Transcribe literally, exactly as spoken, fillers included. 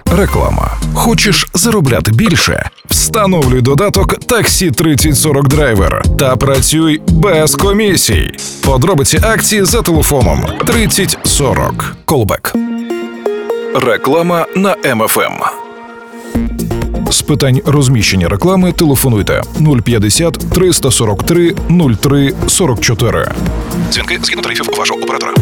Реклама. Хочеш заробляти більше? Встановлюй додаток Таксі тридцять сорок Драйвер та працюй без комісій. Подробиці акції за телефоном тридцять сорок. Колбек. Реклама на Ем Еф Ем. З питань розміщення реклами телефонуйте нуль п'ятдесят триста сорок три нуль три сорок чотири. Дзвінки згідно тарифів вашого оператора.